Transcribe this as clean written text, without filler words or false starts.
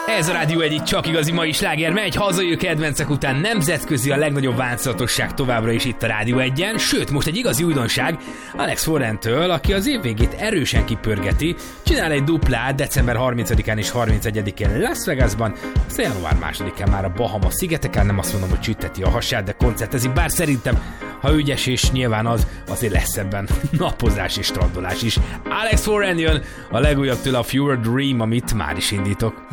Ez a Rádió egyik csak igazi mai sláger megy, hazajövő kedvencek után nemzetközi a legnagyobb változatosság továbbra is itt a Rádió 1-en, sőt most egy igazi újdonság Alex Warrentől, aki az év végét erősen kipörgeti, csinál egy duplát december 30-án és 31-én Las Vegasban, aztán január 2-án már a Bahama szigeteken, nem azt mondom, hogy csütteti a hasát, de koncertezik, bár szerintem, ha ügyes és nyilván azért lesz ebben napozás és strandolás is. Alex Warrent jön, a legújabb tőle a Fewer Dream, amit már is indítok.